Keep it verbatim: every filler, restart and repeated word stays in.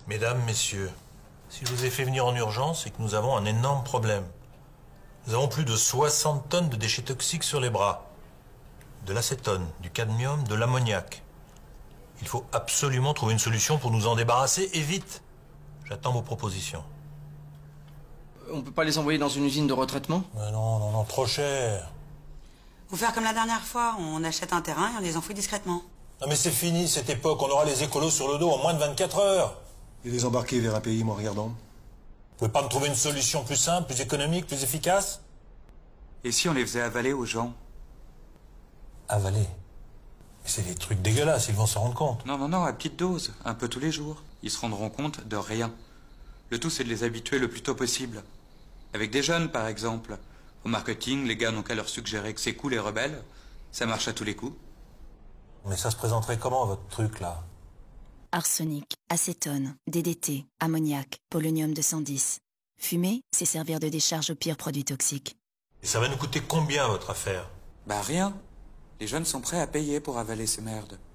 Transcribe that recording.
Mesdames, messieurs, si je vous ai fait venir en urgence, c'est que nous avons un énorme problème. Nous avons plus de soixante tonnes de déchets toxiques sur les bras. De l'acétone, du cadmium, de l'ammoniac. Il faut absolument trouver une solution pour nous en débarrasser, et vite. J'attends vos propositions. On peut pas les envoyer dans une usine de retraitement? Mais non, non, non, trop cher. Faut faire comme la dernière fois, on achète un terrain et on les enfouit discrètement. Non mais c'est fini cette époque, on aura les écolos sur le dos en moins de vingt-quatre heures. Et les embarquer vers un pays moins regardant. Vous pouvez pas me trouver une solution plus simple, plus économique, plus efficace? Et si on les faisait avaler aux gens? Avaler? Mais c'est des trucs dégueulasses, ils vont s'en rendre compte. Non, non, non, à petite dose, un peu tous les jours. Ils se rendront compte de rien. Le tout, c'est de les habituer le plus tôt possible. Avec des jeunes, par exemple. Au marketing, les gars n'ont qu'à leur suggérer que c'est cool et rebelle. Ça marche à tous les coups. Mais ça se présenterait comment, votre truc, là? Arsenic, acétone, D D T, ammoniac, polonium deux cent dix. Fumer, c'est servir de décharge aux pires produits toxiques. Et ça va nous coûter combien, votre affaire? Bah rien. Les jeunes sont prêts à payer pour avaler ces merdes.